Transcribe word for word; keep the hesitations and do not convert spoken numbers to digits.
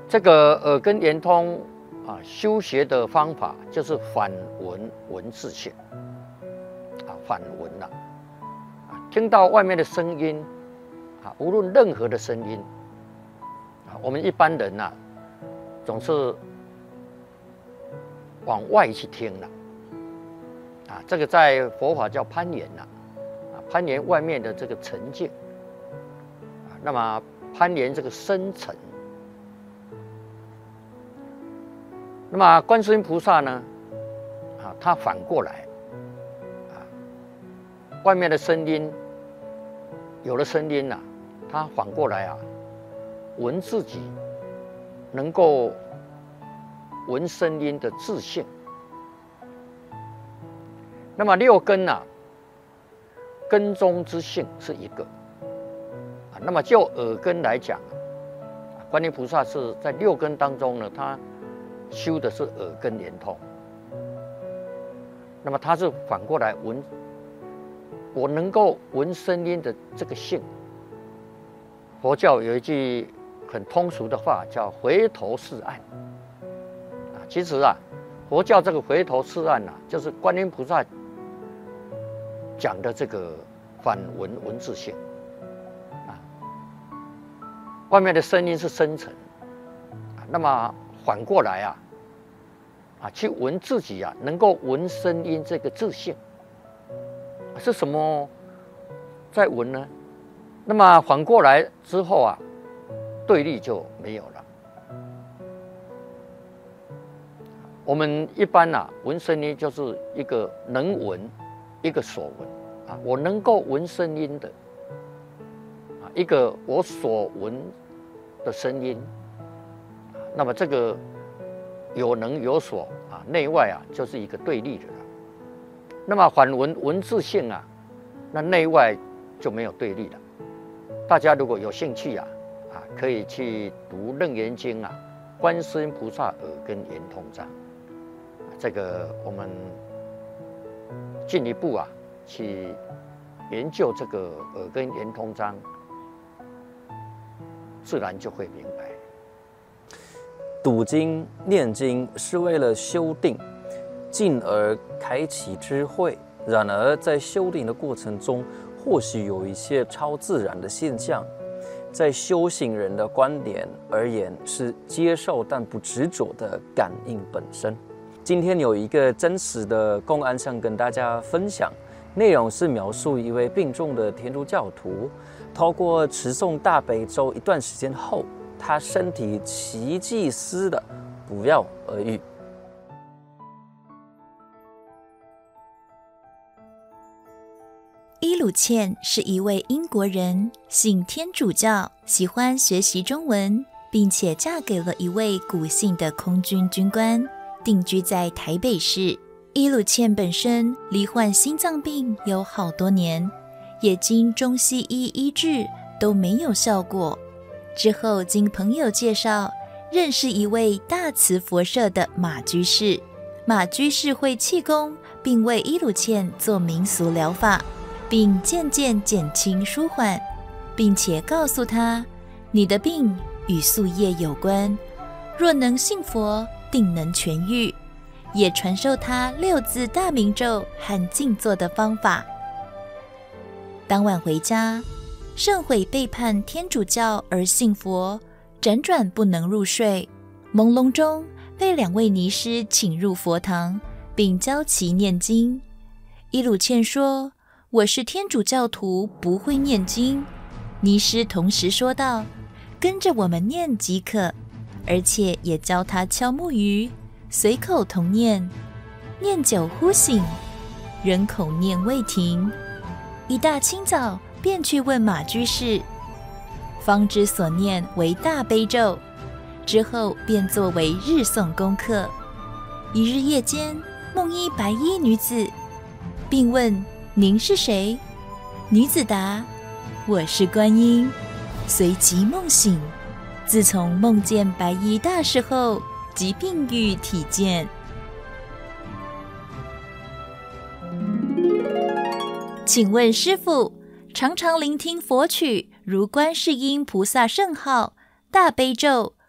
这个耳根圆通啊，修学的方法就是反闻闻自性啊，反闻呐、啊，听到外面的声音啊，无论任何的声音啊，我们一般人呐、啊，总是往外去听了啊，这个在佛法叫攀缘呐、啊，攀缘外面的这个沉静啊，那么攀缘这个深沉。那么观世音菩萨呢，啊，他反过来，啊，外面的声音，有了声音呐、啊，他反过来啊，闻自己能够闻声音的自性。那么六根呐、啊，根中之性是一个，啊，那么就耳根来讲，观音菩萨是在六根当中呢，他修的是耳根圆通，那么他是反过来闻，我能够闻声音的这个性。佛教有一句很通俗的话叫回头是岸啊，其实啊，佛教这个回头是岸啊，就是观音菩萨讲的这个反闻闻自性啊，外面的声音是深沉啊，那么反过来啊，啊，去闻自己啊，能够闻声音这个自性是什么在闻呢？那么反过来之后啊，对立就没有了。我们一般啊，闻声音就是一个能闻，一个所闻啊，我能够闻声音的啊，一个我所闻的声音。那么这个有能有所啊，内外啊，就是一个对立的了。那么反闻闻自性啊，那内外就没有对立了。大家如果有兴趣啊，啊，可以去读《楞严经》啊，《观世音菩萨耳根圆通章》，这个我们进一步啊去研究这个耳根圆通章，自然就会明白。 读经念经是为了修定，进而开启智慧。然而在修定的过程中，或许有一些超自然的现象，在修行人的观点而言，是接受但不执着的感应本身。今天有一个真实的公案想跟大家分享，内容是描述一位病重的天主教徒，透过持诵大悲咒一段时间后，他身体奇迹似的不药而愈。 伊鲁茜是一位英国人，信天主教，喜欢学习中文，并且嫁给了一位古姓的空军军官，定居在台北市。伊鲁茜本身罹患心脏病有好多年，也经中西医医治都没有效果。之后经朋友介绍，认识一位大慈佛社的马居士，马居士会气功，并为伊鲁茜做民俗疗法，并渐渐减轻舒缓，并且告诉他，你的病与宿业有关，若能信佛，定能痊愈，也传授他六字大明咒和静坐的方法。当晚回家，甚悔背叛天主教而信佛，辗转不能入睡。朦胧中被两位尼师请入佛堂，并教其念经。伊鲁茜说，我是天主教徒，不会念经。尼师同时说道，跟着我们念即可，而且也教他敲木鱼，随口同念，念久忽醒，人口念未停。一大清早便去问马居士，方知所念为大悲咒，之后便作为日诵功课。一日夜间，梦依白衣女子，并问，您是谁？女子答，我是观音。随即梦醒，自从梦见白衣大士后，即病愈体健。请问师父，常常聆听佛曲，如观世音菩萨圣号、大悲咒、